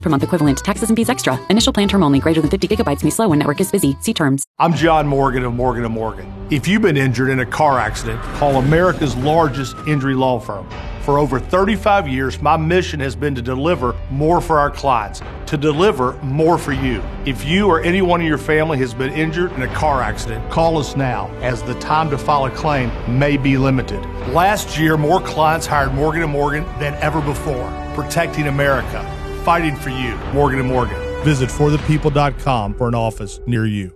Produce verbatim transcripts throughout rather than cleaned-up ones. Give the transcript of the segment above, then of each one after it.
per month equivalent. Taxes and fees extra. Initial plan term only. Greater than fifty gigabytes may slow when network is busy. See terms. I'm John Morgan of Morgan and Morgan. If you've been injured in a car accident, call America's largest injury law firm. For over thirty-five years, my mission has been to deliver more for our clients, to deliver more for you. If you or anyone in your family has been injured in a car accident, call us now, as the time to file a claim may be limited. Last year, more clients hired Morgan and Morgan than ever before, protecting America, fighting for you. Morgan and Morgan. Visit for the people dot com for an office near you.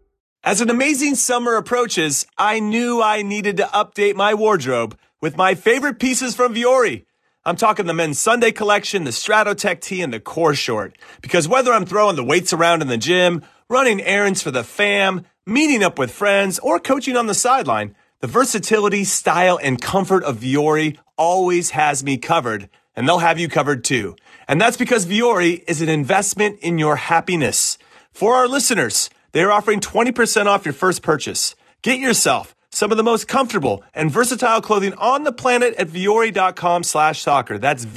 As an amazing summer approaches, I knew I needed to update my wardrobe with my favorite pieces from Vuori. I'm talking the men's Sunday collection, the Stratotech tee, and the core short. Because whether I'm throwing the weights around in the gym, running errands for the fam, meeting up with friends, or coaching on the sideline, the versatility, style, and comfort of Vuori always has me covered, and they'll have you covered too. And that's because Vuori is an investment in your happiness. For our listeners, they're offering twenty percent off your first purchase. Get yourself some of the most comfortable and versatile clothing on the planet at Vuori.com slash soccer. That's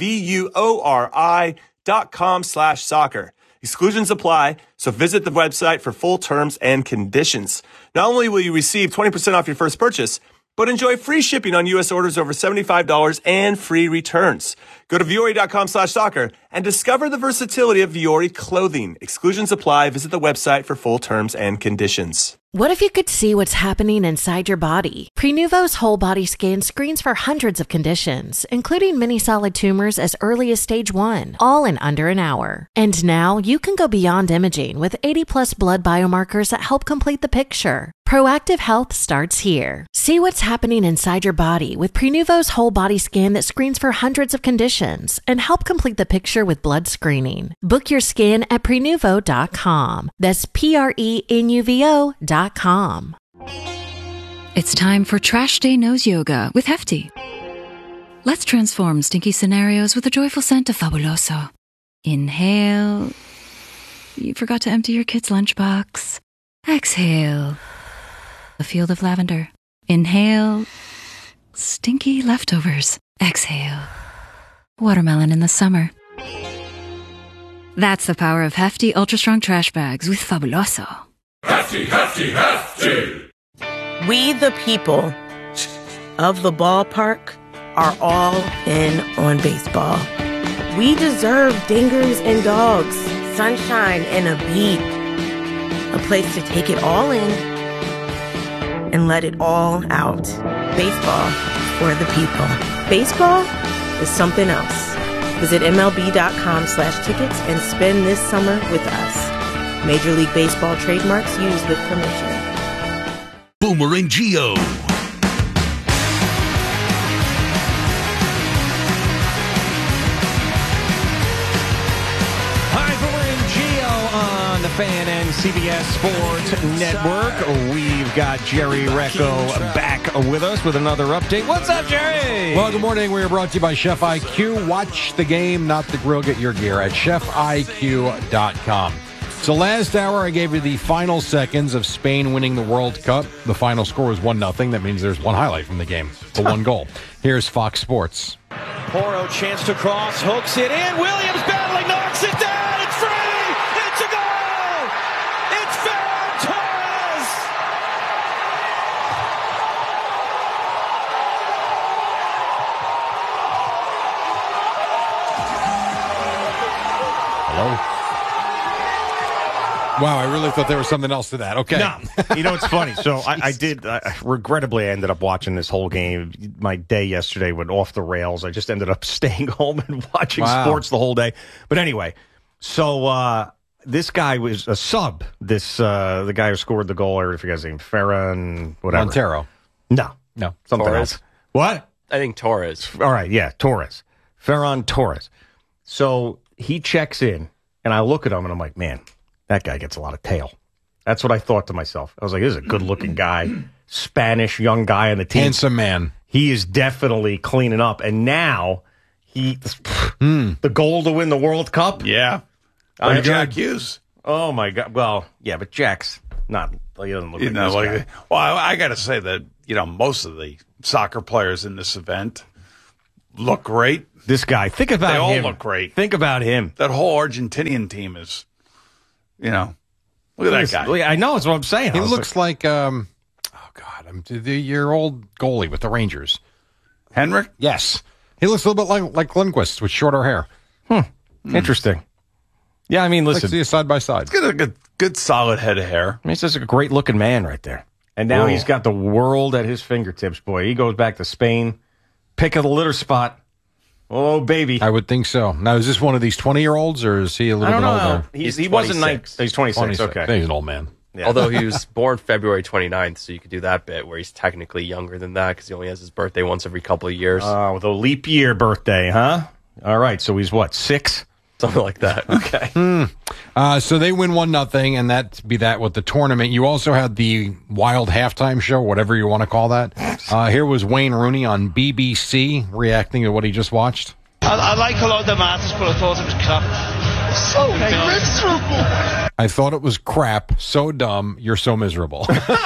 V-U-O-R-I dot com slash soccer. Exclusions apply, so visit the website for full terms and conditions. Not only will you receive twenty percent off your first purchase, but enjoy free shipping on U S orders over seventy-five dollars and free returns. Go to Vuori.com slash soccer and discover the versatility of Vuori clothing. Exclusions apply. Visit the website for full terms and conditions. What if you could see what's happening inside your body? Prenuvo's whole body scan screens for hundreds of conditions, including many solid tumors as early as stage one, all in under an hour. And now you can go beyond imaging with eighty plus blood biomarkers that help complete the picture. Proactive health starts here. See what's happening inside your body with Prenuvo's whole body scan that screens for hundreds of conditions and help complete the picture with blood screening. Book your scan at Prenuvo dot com. That's P R E N U V O dot com. It's time for Trash Day Nose Yoga with Hefty. Let's transform stinky scenarios with a joyful scent of Fabuloso. Inhale. You forgot to empty your kid's lunchbox. Exhale. A field of lavender. Inhale. Stinky leftovers. Exhale. Watermelon in the summer. That's the power of Hefty Ultra Strong Trash Bags with Fabuloso. Hefty, Hefty, Hefty! We, the people of the ballpark, are all in on baseball. We deserve dingers and dogs, sunshine and a beat. A place to take it all in and let it all out. Baseball for the people. Baseball is something else. Visit M L B dot com slash tickets and spend this summer with us. Major League Baseball trademarks used with permission. Boomer and Geo. Fan and C B S Sports Network. We've got Jerry Recco back with us with another update. What's up, Jerry? Well, good morning. We are brought to you by Chef I Q. Watch the game, not the grill. Get your gear at chef I Q dot com. So last hour, I gave you the final seconds of Spain winning the World Cup. The final score was one nothing. That means there's one highlight from the game, the one goal. Here's Fox Sports. Porro chance to cross, hooks it in. Williams battling, knocks it down. It's free. It's a goal. It's Ferran Torres. Hello? Wow, I really thought there was something else to that. Okay. No, you know, it's funny. So I, I did, I, regrettably, I ended up watching this whole game. My day yesterday went off the rails. I just ended up staying home and watching Wow. sports the whole day. But anyway, so uh, this guy was a sub. This uh, the guy who scored the goal, I forget his name, Ferran, whatever. Montero. No. No. Something Torres. else. What? I think Torres. All right, yeah, Torres. Ferran Torres. So he checks in, and I look at him, and I'm like, man, that guy gets a lot of tail. That's what I thought to myself. I was like, this is a good-looking guy, Spanish young guy on the team. Handsome man. He is definitely cleaning up. And now, he Mm. the goal to win the World Cup. Yeah. Pretty I'm good. Jack Hughes. Oh, my God. Well, yeah, but Jack's not, he doesn't look You like know, this like, guy. well, I, I got to say that, you know, most of the soccer players in this event look great. This guy, think about They all him. look great. Think about him. That whole Argentinian team is, you know, look at that guy. Look, I know, that's what I'm saying. He I was looks like, um, oh, God, I'm the, your old goalie with the Rangers. Henrik? Yes. He looks a little bit like, like Lundqvist with shorter hair. Hmm. Interesting. Yeah, I mean, listen. Let's see a side by side. He's got a good, good solid head of hair. I mean, he's just a great looking man right there. And now Whoa. he's got the world at his fingertips, boy. He goes back to Spain, pick of the litter spot. Oh, baby. I would think so. Now, is this one of these twenty-year-olds, or is he a I little don't bit know. older? He's, He's he wasn't nine. twenty-six. He's twenty-six. Okay. He's an old man. Yeah. Although he was born February twenty-ninth, so you could do that bit where he's technically younger than that because he only has his birthday once every couple of years. Oh, with a leap year birthday, huh? All right. So he's what, six? Something like that. Okay. Mm. Uh, so they win one nothing, and that be that with the tournament. You also had the wild halftime show, whatever you want to call that. Uh, here was Wayne Rooney on B B C reacting to what he just watched. I, I like a lot of the matches, but I thought it was crap. So miserable. I thought it was crap. So dumb. You're so miserable.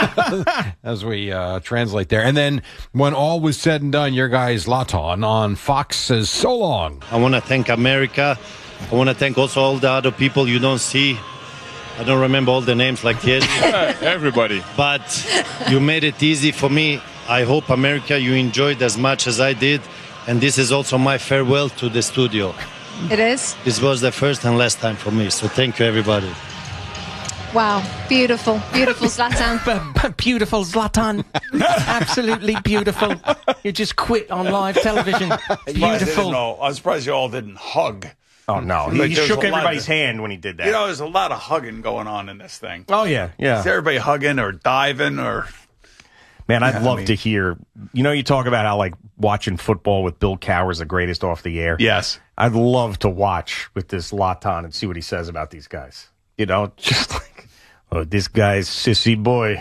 As we uh, translate there. And then when all was said and done, your guy Zlatan on Fox says, so long. I want to thank America. I want to thank also all the other people you don't see. I don't remember all the names like Thierry. Everybody. But you made it easy for me. I hope, America, you enjoyed as much as I did. And this is also my farewell to the studio. It is? This was the first and last time for me. So thank you, everybody. Wow. Beautiful. Beautiful, Zlatan. Beautiful, Zlatan. Absolutely beautiful. You just quit on live television. Beautiful. No, I'm surprised you all didn't hug. Oh, no. Like, He there's shook a lot everybody's of- hand when he did that. You know, there's a lot of hugging going on in this thing. Oh, yeah. Yeah. Is everybody hugging or diving or... Man, I'd Yeah, I love mean- to hear. You know, you talk about how like watching football with Bill Cowher is the greatest off the air. Yes. I'd love to watch with this Zlatan and see what he says about these guys. You know, just like, oh, this guy's sissy boy,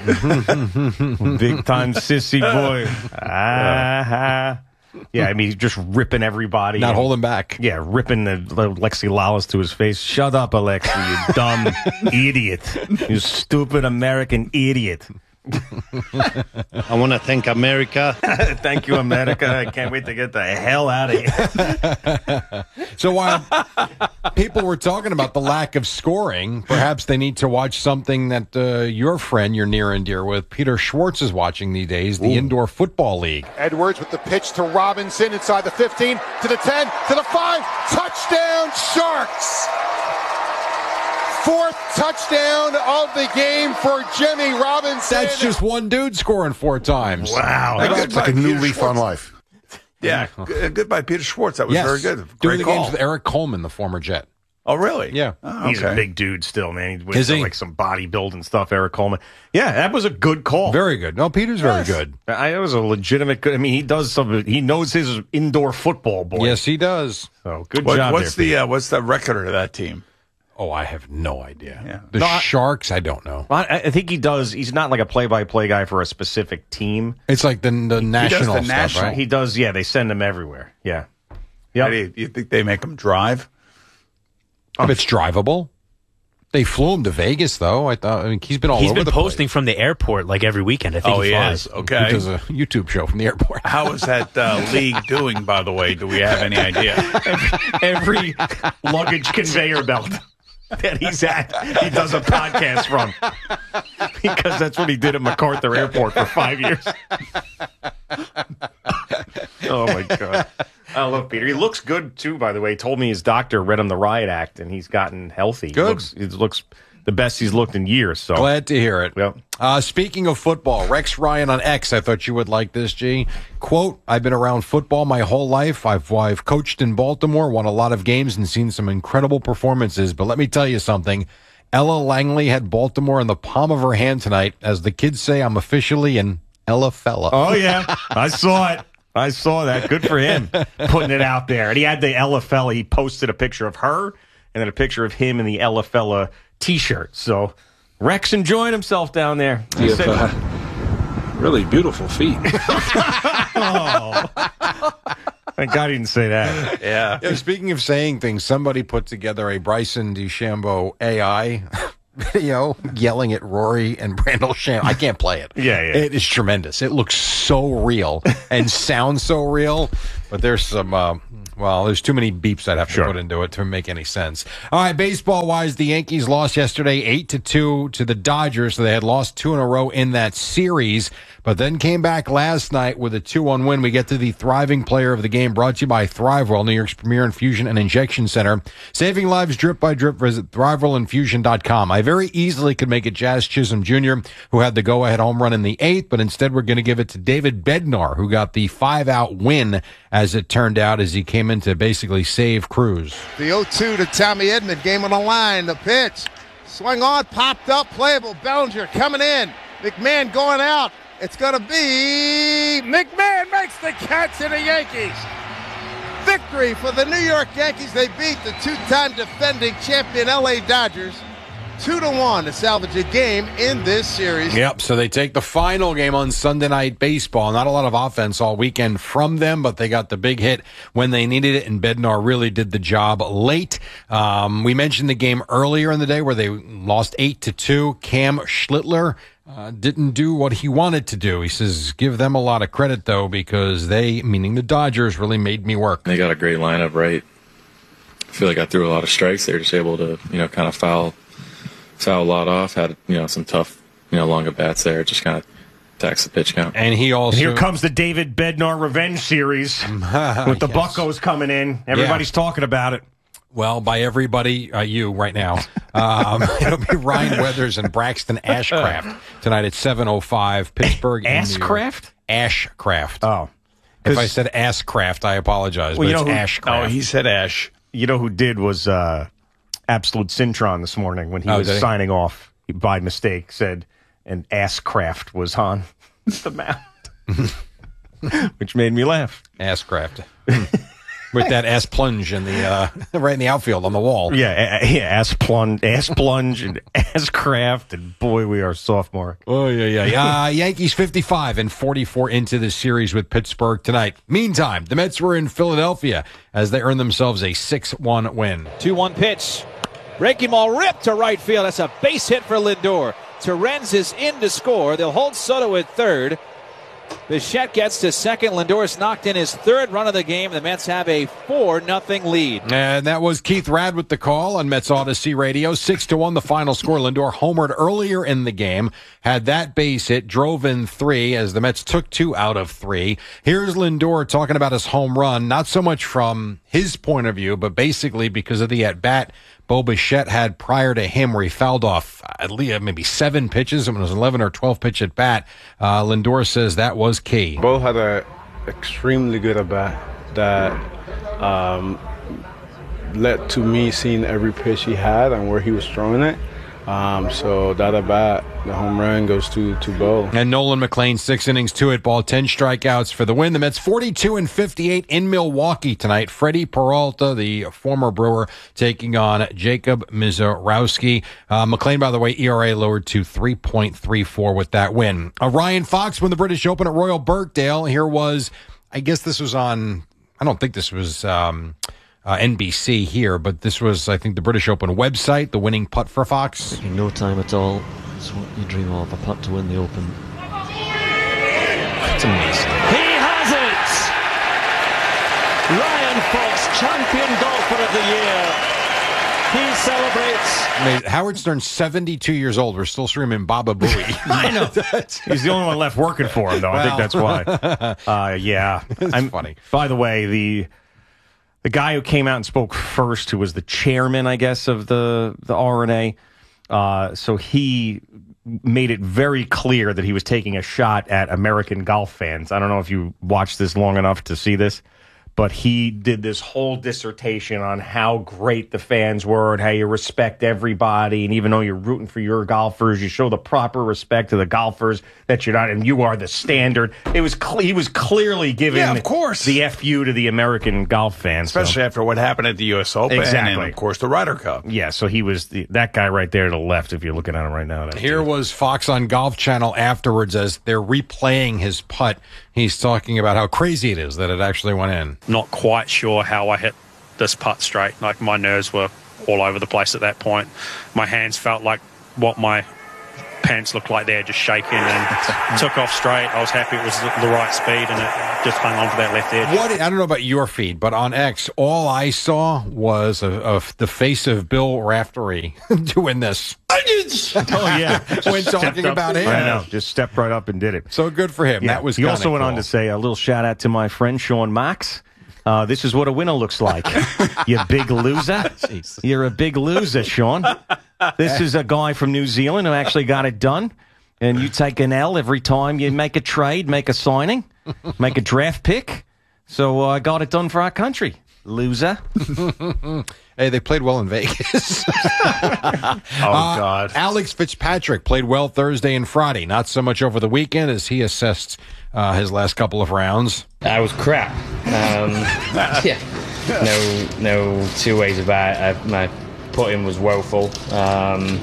big time sissy boy. Ah, yeah. I mean, he's just ripping everybody, Not and- holding back. Yeah, ripping the, the Alexi Lalas to his face. Shut up, Alexi, you dumb idiot, you stupid American idiot. I want to thank America. Thank you, America. I can't wait to get the hell out of here. So while people were talking about the lack of scoring, perhaps they need to watch something that uh, your friend you're near and dear with, Peter Schwartz, is watching these days, the Indoor Football League. Edwards with the pitch to Robinson inside the fifteen, to the ten, to the five. Touchdown, Sharks! Fourth touchdown of the game for Jimmy Robinson. That's just one dude scoring four times. Wow. That's like a new leaf on life. Yeah, good, goodbye, Peter Schwartz. That was Yes. very good. Doing Great the call. games with Eric Coleman, the former Jet. Oh, really? Yeah. Oh, He's a okay. big dude still, man. He's with Is some, he? like some bodybuilding stuff, Eric Coleman. Yeah, that was a good call. Very good. No, Peter's Yes. very good. I, it was a legitimate good. I mean, he does some. He knows his indoor football, boy. Yes, he does. So good What- job. what's there, the uh, what's the record of that team? Oh, I have no idea. Yeah. The No, I- Sharks, I don't know. Well, I, I think he does. He's not like a play-by-play guy for a specific team. It's like the the national the stuff, national. right? He does. Yeah, they send him everywhere. Yeah. How Yeah. do you, you think they make them drive? If it's drivable. They flew him to Vegas, though. I thought. I mean, he's been all He's over been the posting from the airport like every weekend. I think Oh, he he flies. is. place. Okay. He does a YouTube show from the airport. How is that uh, league doing, by the way? Do we have any idea? Every luggage conveyor belt that he's at, he does a podcast from. Because that's what he did at MacArthur Airport for five years. Oh, my God. I love Peter. He looks good, too, by the way. He told me his doctor read him the Riot Act, and he's gotten healthy. Good. He looks, he looks the best he's looked in years. So Glad to hear it. Yep. Uh, speaking of football, Rex Ryan on X, I thought you would like this, G. Quote, I've been around football my whole life. I've, I've coached in Baltimore, won a lot of games, and seen some incredible performances. But let me tell you something. Ella Langley had Baltimore in the palm of her hand tonight. As the kids say, I'm officially an Ella fella. Oh, yeah. I saw it. I saw that. Good for him putting it out there. And he had the Ella Fella. He posted a picture of her and then a picture of him in the Ella Fella T-shirt. So Rex enjoying himself down there. You have uh, really beautiful feet. Oh. Thank God he didn't say that. Yeah. Yeah, speaking of saying things, somebody put together a Bryson DeChambeau A I video yelling at Rory and Brandel Sham. I can't play it. Yeah, yeah. It is tremendous. It looks so real and sounds so real. But there's some, uh, Well, there's too many beeps I'd have to Sure. put into it to make any sense. All right, baseball-wise, the Yankees lost yesterday eight to two to the Dodgers, so they had lost two in a row in that series, but then came back last night with a two one win. We get to the thriving player of the game, brought to you by Thrivewell, New York's premier infusion and injection center. Saving lives drip by drip. Visit Thrivewell Infusion dot com. I very easily could make it Jazz Chisholm Junior, who had the go-ahead home run in the eighth, but instead we're going to give it to David Bednar, who got the five-out win, as it turned out, as he came in to basically save Cruz. The oh two to Tommy Edman. Game on the line. The pitch. Swung on, popped up, playable. Bellinger coming in. McMahon going out. It's going to be McMahon makes the catch in the Yankees. Victory for the New York Yankees. They beat the two-time defending champion L A Dodgers two to one to salvage a game in this series. Yep, so they take the final game on Sunday Night Baseball. Not a lot of offense all weekend from them, but they got the big hit when they needed it, and Bednar really did the job late. Um, we mentioned the game earlier in the day where they lost eight to two. Cam Schlittler uh, didn't do what he wanted to do. He says, give them a lot of credit, though, because they, meaning the Dodgers, really made me work. They got a great lineup, right? I feel like I threw a lot of strikes. They were just able to, you know, kind of foul foul a lot off. Had, you know, some tough, you know, long at bats there. Just kind of tax the pitch count. And he also... And here comes the David Bednar revenge series with the Yes. Buccos coming in. Everybody's Yeah. talking about it. Well, by everybody, uh, you right now. Um, it'll be Ryan Weathers and Braxton Ashcraft tonight at seven oh five. Pittsburgh. in New York. Ashcraft? Ashcraft. Oh. If I said Ashcraft, I apologize, Well, but you it's know who- Ashcraft. oh, he said Ash. You know who did was uh, Absolute Syntron this morning when he Oh, was did he? signing off. He, by mistake, said an Asscraft was on the mound, which made me laugh. Asscraft. With that ass plunge in the uh, right in the outfield on the wall. Yeah, a- yeah, ass plunge, ass plunge, and ass craft, and boy, we are sophomore. Oh yeah, yeah, yeah. Uh, Yankees fifty-five and forty-four into the series with Pittsburgh tonight. Meantime, the Mets were in Philadelphia as they earned themselves a six one win. two one pitch. Breaking ball ripped to right field. That's a base hit for Lindor. Terens is in to score. They'll hold Soto at third. Bichette gets to second. Lindor's knocked in his third run of the game. The Mets have a four nothing lead. And that was Keith Rad with the call on Mets Odyssey Radio. Six to one, the final score. Lindor homered earlier in the game, had that base hit, drove in three as the Mets took two out of three. Here's Lindor talking about his home run, not so much from his point of view, but basically because of the at-bat Bo Bichette had prior to him where he fouled off at least maybe seven pitches. It was an eleven or twelve pitch at bat. Uh, Lindor says that was key. Bo had a extremely good at bat that um, led to me seeing every pitch he had and where he was throwing it. Um, so that at bat, the home run goes to to Bo. And Nolan McLean, six innings, two hit ball, ten strikeouts for the win. The Mets forty-two and fifty-eight in Milwaukee tonight. Freddie Peralta, the former Brewer, taking on Jacob Mizorowski. Uh, McLean, by the way, E R A lowered to three point three four with that win. Uh, Ryan Fox won the British Open at Royal Birkdale. Here was, I guess this was on, I don't think this was um, uh, N B C here, but this was, I think, the British Open website, the winning putt for Fox. In no time at all. It's what you dream of, a putt to win the Open. It's amazing. He has it! Ryan Fox, champion golfer of the year. He celebrates. I mean, Howard Stern's seventy-two years old. We're still streaming Baba Booey. I know. He's the only one left working for him, though. I think that's why. Uh, yeah. It's I'm funny. By the way, the the guy who came out and spoke first, who was the chairman, I guess, of the, the R N A, uh, so he made it very clear that he was taking a shot at American golf fans. I don't know if you watched this long enough to see this, but he did this whole dissertation on how great the fans were and how you respect everybody. And even though you're rooting for your golfers, you show the proper respect to the golfers that you're not, and you are the standard. It was cle- he was clearly giving Yeah, of course. the F U to the American golf fans. Especially so. after what happened at the U S Open Exactly. and, of course, the Ryder Cup. Yeah, so he was the, that guy right there to the left if you're looking at him right now. Here was Fox on Golf Channel afterwards as they're replaying his putt. He's talking about how crazy it is that it actually went in. Not quite sure how I hit this putt straight. Like, my nerves were all over the place at that point. My hands felt like what my pants looked like they had just shaken and took off straight. I was happy it was the right speed and it just hung on to that left edge. What I don't know about your feed, but on X, all I saw was a, a, the face of Bill Raftery doing this. Oh, yeah. When talking up, about him. I know. Just stepped right up and did it. So good for him. Yeah. That was He also kinda went on cool. to say a little shout out to my friend Sean Max. Uh, this is what a winner looks like. You big loser. You're a big loser, Sean. This is a guy from New Zealand who actually got it done. And you take an L every time you make a trade, make a signing, make a draft pick. So I uh, got it done for our country. Loser. Hey, they played well in Vegas. oh, God. Alex Fitzpatrick played well Thursday and Friday. Not so much over the weekend as he assessed uh, his last couple of rounds. I was crap. Um, yeah. No, no two ways about it. I, my putting was woeful. Um,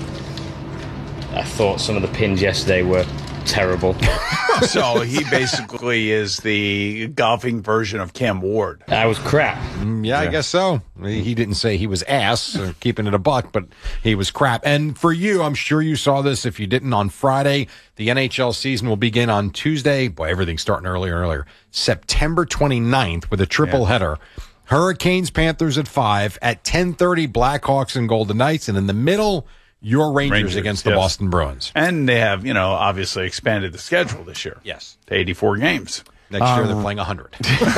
I thought some of the pins yesterday were terrible. So he basically is the golfing version of Cam Ward. I was crap. Mm, yeah, I guess so. He didn't say he was ass, or keeping it a buck, but he was crap. And for you, I'm sure you saw this. If you didn't on Friday, the N H L season will begin on Tuesday. Boy, everything's starting earlier and earlier. September twenty-ninth with a triple yeah. header. Hurricanes, Panthers at five. At ten thirty, Blackhawks and Golden Knights. And in the middle, your Rangers, Rangers against the yes. Boston Bruins. And they have, you know, obviously expanded the schedule this year. Yes. To eighty-four games. Next um, year they're playing one hundred.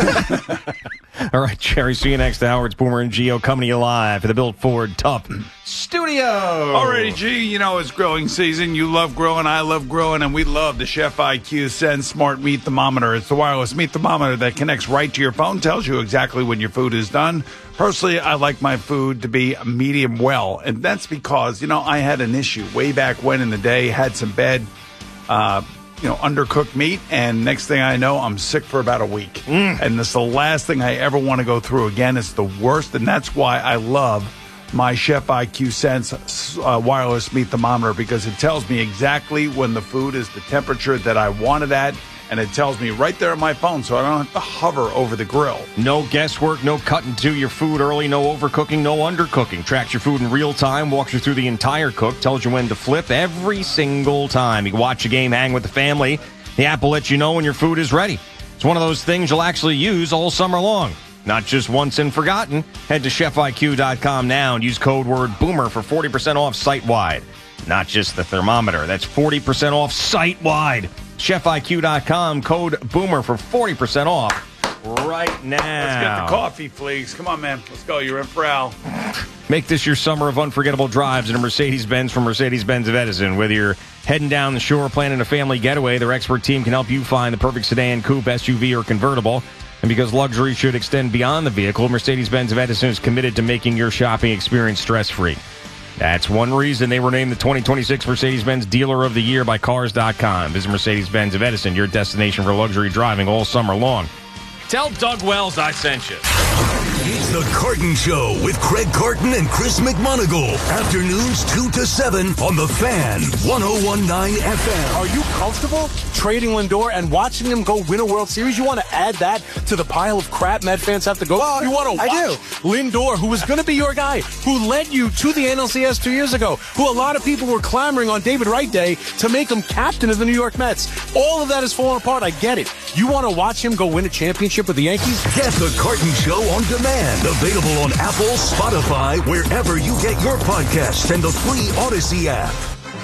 All right, Jerry, see you next hour. It's Boomer and Gio coming to you live for the Built Ford Tough Studio. Alrighty, G, you know it's grilling season. You love grilling, I love grilling, and we love the Chef I Q Sense Smart Meat Thermometer. It's the wireless meat thermometer that connects right to your phone, tells you exactly when your food is done. Personally, I like my food to be medium well, and that's because, you know, I had an issue way back when in the day, had some bad, uh, you know, undercooked meat, and next thing I know, I'm sick for about a week. Mm. And this is the last thing I ever want to go through again. It's the worst, and that's why I love my Chef I Q Sense uh, wireless meat thermometer, because it tells me exactly when the food is the temperature that I want it at, and it tells me right there on my phone, so I don't have to hover over the grill. No guesswork, no cutting to your food early, no overcooking, no undercooking. Tracks your food in real time, walks you through the entire cook, tells you when to flip every single time. You can watch a game, hang with the family. The app will let you know when your food is ready. It's one of those things you'll actually use all summer long. Not just once and forgotten. Head to chef I Q dot com now and use code word BOOMER for forty percent off site-wide. Not just the thermometer. That's forty percent off site-wide. chef I Q dot com, code BOOMER for forty percent off right now. Let's get the coffee, please. Come on, man. Let's go. You're in for Al. Make this your summer of unforgettable drives in a Mercedes-Benz from Mercedes-Benz of Edison. Whether you're heading down the shore planning a family getaway, their expert team can help you find the perfect sedan, coupe, S U V, or convertible. And because luxury should extend beyond the vehicle, Mercedes-Benz of Edison is committed to making your shopping experience stress-free. That's one reason they were named the twenty twenty-six Mercedes-Benz Dealer of the Year by Cars dot com. Visit Mercedes-Benz of Edison, your destination for luxury driving all summer long. Tell Doug Wells I sent you. It's the Carton Show with Craig Carton and Chris McMonagle. Afternoons two to seven on The Fan, one oh one point nine F M. Are you comfortable trading Lindor and watching him go win a World Series? You want to add that to the pile of crap Met fans have to go? Well, you want to watch I do. Lindor, who was going to be your guy, who led you to the N L C S two years ago, who a lot of people were clamoring on David Wright Day to make him captain of the New York Mets. All of that is falling apart. I get it. You want to watch him go win a championship with the Yankees? Get the Carton Show on demand. Available on Apple, Spotify, wherever you get your podcasts, and the free Odyssey app.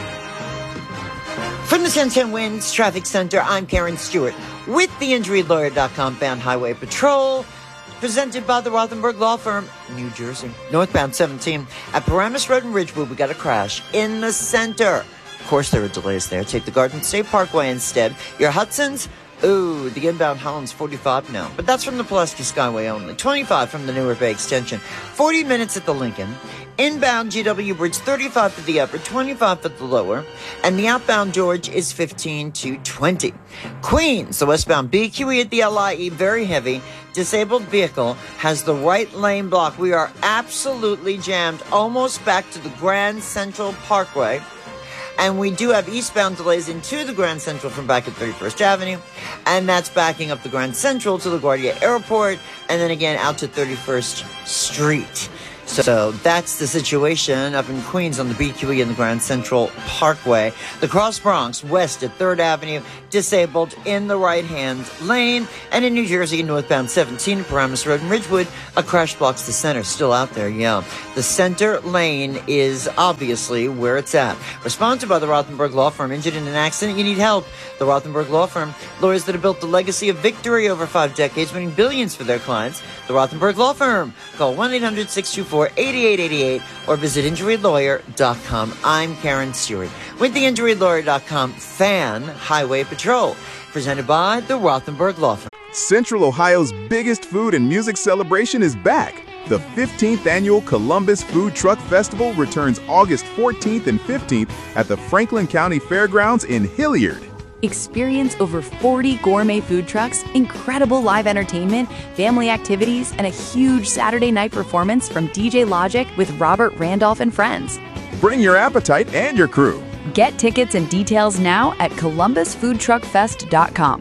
From the ten ten Winds Traffic Center, I'm Karen Stewart with the injury lawyer dot com Bound Highway Patrol, presented by the Rothenberg Law Firm, New Jersey. Northbound seventeen at Paramus Road in Ridgewood, we got a crash in the center. Of course, there are delays there. Take the Garden State Parkway instead. Your Hudson's, ooh, the inbound Holland's forty-five now. But that's from the Pulaski Skyway only. twenty-five from the Newark Bay Extension. forty minutes at the Lincoln. Inbound G W Bridge, thirty-five for the upper, twenty-five for the lower. And the outbound George is fifteen to twenty. Queens, the westbound B Q E at the L I E, very heavy. Disabled vehicle has the right lane blocked. We are absolutely jammed, almost back to the Grand Central Parkway. And we do have eastbound delays into the Grand Central from back at thirty-first Avenue. And that's backing up the Grand Central to LaGuardia Airport. And then again out to thirty-first Street. So that's the situation up in Queens on the B Q E and the Grand Central Parkway. The Cross Bronx west at third Avenue, disabled in the right-hand lane. And in New Jersey, northbound seventeen, Paramus Road and Ridgewood, a crash blocks the center. Still out there, yeah. The center lane is obviously where it's at. We're sponsored by the Rothenberg Law Firm. Injured in an accident, you need help. The Rothenberg Law Firm, lawyers that have built the legacy of victory over five decades, winning billions for their clients. The Rothenberg Law Firm. Call one eight hundred six two four eight eight eight eight or visit injury lawyer dot com. I'm Karen Stewart with the injury lawyer dot com Fan Highway Patrol, presented by the Rothenberg Law Firm. Central Ohio's biggest food and music celebration is back. The fifteenth Annual Columbus Food Truck Festival returns August fourteenth and fifteenth at the Franklin County Fairgrounds in Hilliard. Experience over forty gourmet food trucks, incredible live entertainment, family activities, and a huge Saturday night performance from D J Logic with Robert Randolph and friends. Bring your appetite and your crew. Get tickets and details now at columbus food truck fest dot com.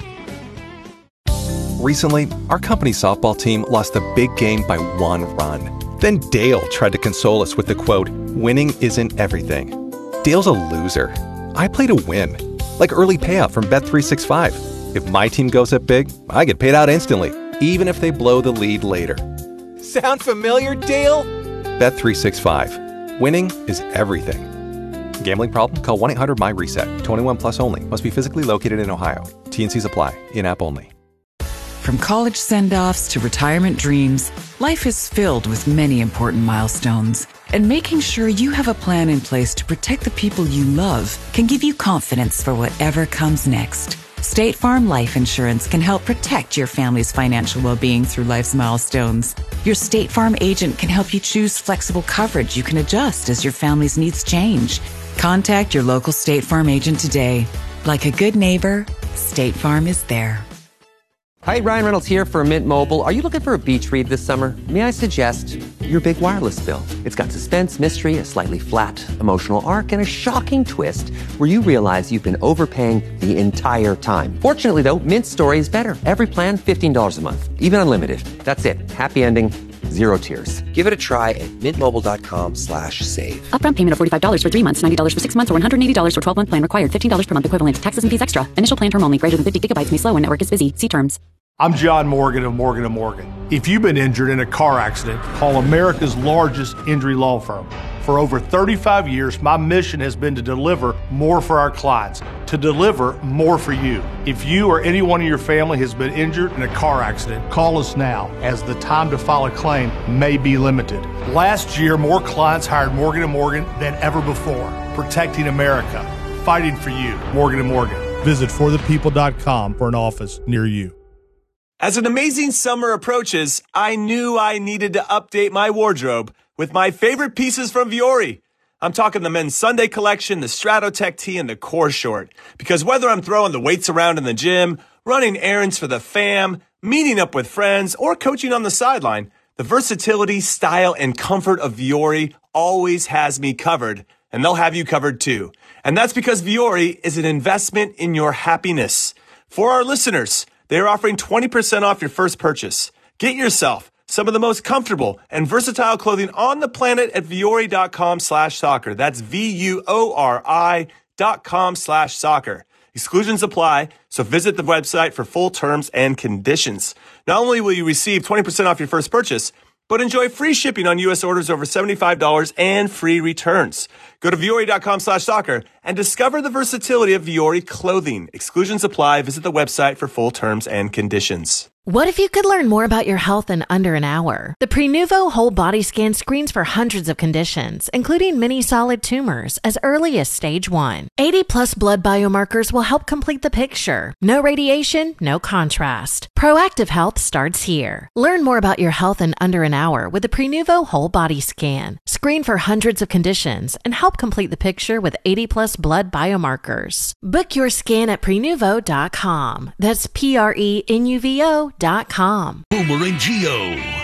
Recently, our company's softball team lost a big game by one run. Then Dale tried to console us with the quote, "Winning isn't everything." Dale's a loser. I play to win. Like early payout from Bet three sixty-five. If my team goes up big, I get paid out instantly, even if they blow the lead later. Sound familiar, Dale? Bet three sixty-five. Winning is everything. Gambling problem? Call one eight hundred my reset. twenty-one plus only. Must be physically located in Ohio. T and Cs apply. In-app only. From college send-offs to retirement dreams, life is filled with many important milestones. And making sure you have a plan in place to protect the people you love can give you confidence for whatever comes next. State Farm Life Insurance can help protect your family's financial well-being through life's milestones. Your State Farm agent can help you choose flexible coverage you can adjust as your family's needs change. Contact your local State Farm agent today. Like a good neighbor, State Farm is there. Hi, Ryan Reynolds here for Mint Mobile. Are you looking for a beach read this summer? May I suggest your big wireless bill? It's got suspense, mystery, a slightly flat emotional arc, and a shocking twist where you realize you've been overpaying the entire time. Fortunately, though, Mint's story is better. Every plan, fifteen dollars a month, even unlimited. That's it. Happy ending, zero tears. Give it a try at mintmobile.com slash save. Upfront payment of forty-five dollars for three months, ninety dollars for six months, or one hundred eighty dollars for twelve-month plan required. fifteen dollars per month equivalent. Taxes and fees extra. Initial plan term only. Greater than fifty gigabytes may slow when network is busy. See terms. I'm John Morgan of Morgan and Morgan. If you've been injured in a car accident, call America's largest injury law firm. For over thirty-five years, my mission has been to deliver more for our clients, to deliver more for you. If you or anyone in your family has been injured in a car accident, call us now, as the time to file a claim may be limited. Last year, more clients hired Morgan and Morgan than ever before, protecting America, fighting for you. Morgan and Morgan. Visit for the people dot com for an office near you. As an amazing summer approaches, I knew I needed to update my wardrobe with my favorite pieces from Vuori. I'm talking the men's Sunday collection, the Stratotech tee, and the core short. Because whether I'm throwing the weights around in the gym, running errands for the fam, meeting up with friends, or coaching on the sideline, the versatility, style, and comfort of Vuori always has me covered, and they'll have you covered too. And that's because Vuori is an investment in your happiness. For our listeners, they are offering twenty percent off your first purchase. Get yourself some of the most comfortable and versatile clothing on the planet at Vuori.com slash soccer. That's V-U-O-R-I dot com slash soccer. Exclusions apply, so visit the website for full terms and conditions. Not only will you receive twenty percent off your first purchase, but enjoy free shipping on U S orders over seventy-five dollars and free returns. Go to Vuori.com slash soccer and discover the versatility of Vuori clothing. Exclusions apply. Visit the website for full terms and conditions. What if you could learn more about your health in under an hour? The Prenuvo Whole Body Scan screens for hundreds of conditions, including many solid tumors, as early as stage one. eighty plus blood biomarkers will help complete the picture. No radiation, no contrast. Proactive health starts here. Learn more about your health in under an hour with the Prenuvo Whole Body Scan. Screen for hundreds of conditions and help complete the picture with eighty plus blood biomarkers. Book your scan at prenuvo dot com. That's P R E N U V O dot com. Boomer and Geo.